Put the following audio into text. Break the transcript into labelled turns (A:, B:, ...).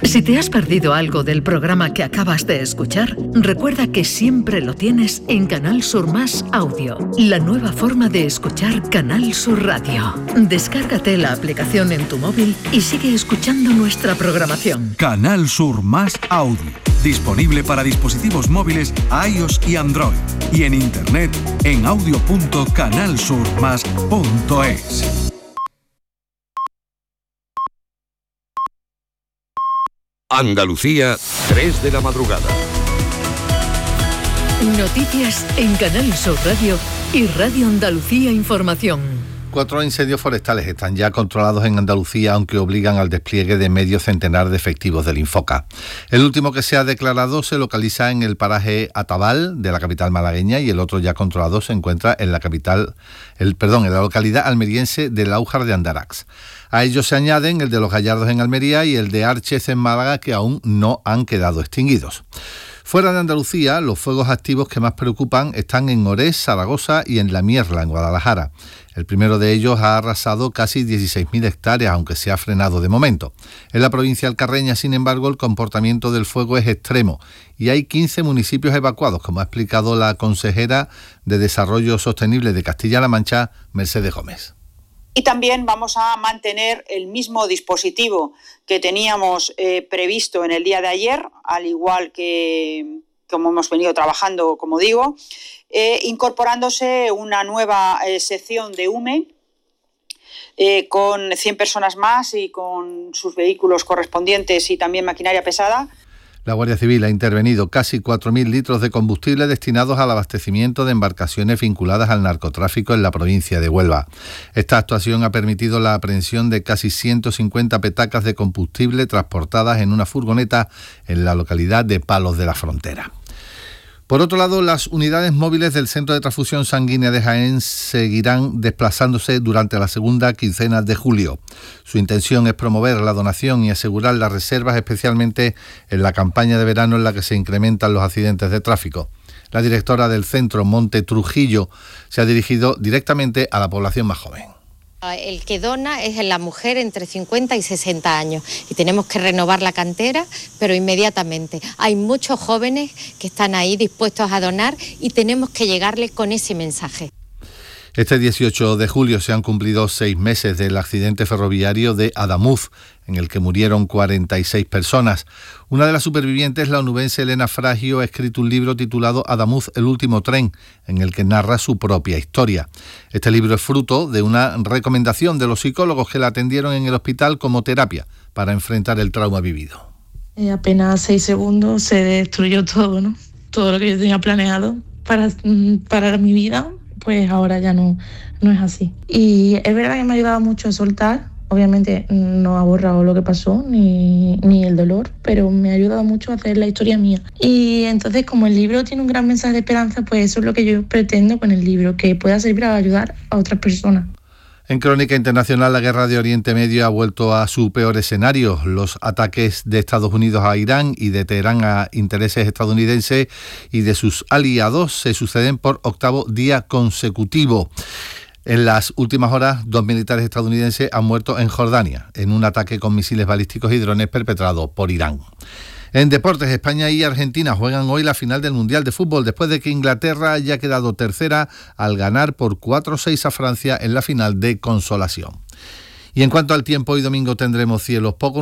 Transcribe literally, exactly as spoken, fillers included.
A: Si te has perdido algo del programa que acabas de escuchar, recuerda que siempre lo tienes en Canal Sur Más Audio, la nueva forma de escuchar Canal Sur Radio. Descárgate la aplicación en tu móvil y sigue escuchando nuestra programación.
B: Canal Sur Más Audio, disponible para dispositivos móviles iOS y Android, y en internet en audio punto canal sur más punto es.
C: Andalucía, tres de la madrugada.
A: Noticias en Canal Sur Radio y Radio Andalucía Información.
D: Cuatro incendios forestales están ya controlados en Andalucía, aunque obligan al despliegue de medio centenar de efectivos del Infoca. El último que se ha declarado se localiza en el paraje Atabal de la capital malagueña, y el otro ya controlado se encuentra en la capital, el, perdón, en la localidad almeriense de Láujar de Andarax. A ellos se añaden el de Los Gallardos en Almería y el de Arches en Málaga, que aún no han quedado extinguidos. Fuera de Andalucía, los fuegos activos que más preocupan están en Orés, Zaragoza y en La Mierla, en Guadalajara. El primero de ellos ha arrasado casi dieciséis mil hectáreas, aunque se ha frenado de momento. En la provincia alcarreña, sin embargo, el comportamiento del fuego es extremo y hay quince municipios evacuados, como ha explicado la consejera de Desarrollo Sostenible de Castilla-La Mancha, Mercedes Gómez.
E: Y también vamos a mantener el mismo dispositivo que teníamos eh, previsto en el día de ayer, al igual que como hemos venido trabajando, como digo, eh, incorporándose una nueva eh, sección de U M E eh, con cien personas más y con sus vehículos correspondientes y también maquinaria pesada.
D: La Guardia Civil ha intervenido casi cuatro mil litros de combustible destinados al abastecimiento de embarcaciones vinculadas al narcotráfico en la provincia de Huelva. Esta actuación ha permitido la aprehensión de casi ciento cincuenta petacas de combustible transportadas en una furgoneta en la localidad de Palos de la Frontera. Por otro lado, las unidades móviles del Centro de Transfusión Sanguínea de Jaén seguirán desplazándose durante la segunda quincena de julio. Su intención es promover la donación y asegurar las reservas, especialmente en la campaña de verano en la que se incrementan los accidentes de tráfico. La directora del centro, Monte Trujillo, se ha dirigido directamente a la población más joven.
F: El que dona es la mujer entre cincuenta y sesenta años y tenemos que renovar la cantera, pero inmediatamente. Hay muchos jóvenes que están ahí dispuestos a donar y tenemos que llegarles con ese mensaje.
D: Este dieciocho de julio se han cumplido seis meses del accidente ferroviario de Adamuz, en el que murieron cuarenta y seis personas. Una de las supervivientes, la onubense Elena Fragio, ha escrito un libro titulado Adamuz, el último tren, en el que narra su propia historia. Este libro es fruto de una recomendación de los psicólogos que la atendieron en el hospital como terapia para enfrentar el trauma vivido.
G: En apenas seis segundos se destruyó todo, ¿no? Todo lo que yo tenía planeado para, para mi vida, pues ahora ya no, no es así. Y es verdad que me ha ayudado mucho a soltar. Obviamente no ha borrado lo que pasó, ni, ni el dolor, pero me ha ayudado mucho a hacer la historia mía. Y entonces, como el libro tiene un gran mensaje de esperanza, pues eso es lo que yo pretendo con el libro, que pueda servir para ayudar a otras personas.
D: En Crónica Internacional, la guerra de Oriente Medio ha vuelto a su peor escenario. Los ataques de Estados Unidos a Irán y de Teherán a intereses estadounidenses y de sus aliados se suceden por octavo día consecutivo. En las últimas horas, dos militares estadounidenses han muerto en Jordania, en un ataque con misiles balísticos y drones perpetrado por Irán. En deportes, España y Argentina juegan hoy la final del Mundial de Fútbol, después de que Inglaterra haya quedado tercera al ganar por cuatro seis a Francia en la final de consolación. Y en cuanto al tiempo, hoy domingo tendremos cielos poco